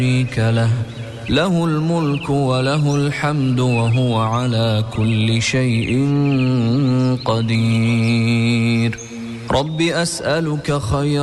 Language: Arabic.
شريك له الملك وله الحمد وهو على كل شيء قدير. رب أسألك خير